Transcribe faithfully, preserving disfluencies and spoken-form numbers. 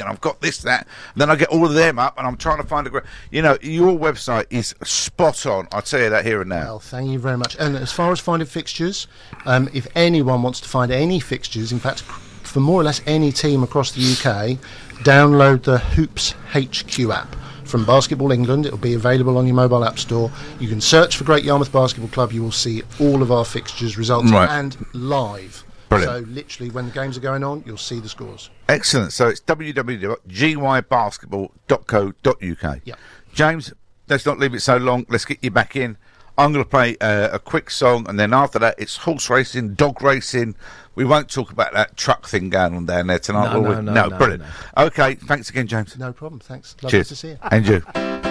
and I've got this, that. And then I get all of them up, and I'm trying to find a great... You know, your website is spot on. I'll tell you that here and now. Well, thank you very much. And as far as finding fixtures, um, if anyone wants to find any fixtures, in fact, for more or less any team across the U K, download the Hoops H Q app from Basketball England. It'll be available on your mobile app store. You can search for Great Yarmouth Basketball Club. You will see all of our fixtures, results, right. and live. Brilliant. So literally when the games are going on, you'll see the scores. Excellent. So it's w w w dot g y basketball dot co dot u k. Yep. James, let's not leave it so long. Let's get you back in. I'm going to play uh, a quick song, and then after that, it's horse racing, dog racing. We won't talk about that truck thing going on down there tonight, no, will no, we? No, no, no, brilliant. no. Okay, thanks again, James. No problem. Thanks. Lovely Cheers. to see you. And you.